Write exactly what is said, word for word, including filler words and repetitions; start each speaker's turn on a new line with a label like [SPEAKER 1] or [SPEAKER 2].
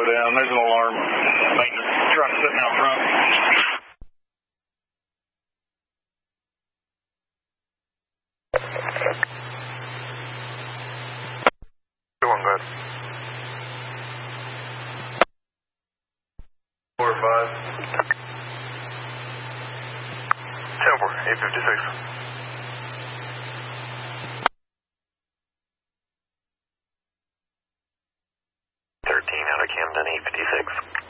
[SPEAKER 1] slow down. There's an alarm maintenance truck sitting out front.
[SPEAKER 2] One good. Four five. Ten four. Eight fifty six. Thirteen out of Camden. Eight fifty six.